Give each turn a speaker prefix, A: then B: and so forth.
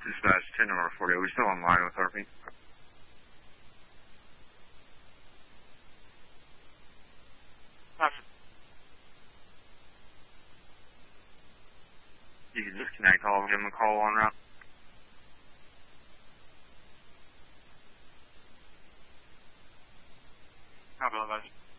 A: Dispatch 10 number 40. Are we still online with RP? You can disconnect all and give them a call on route. How about that?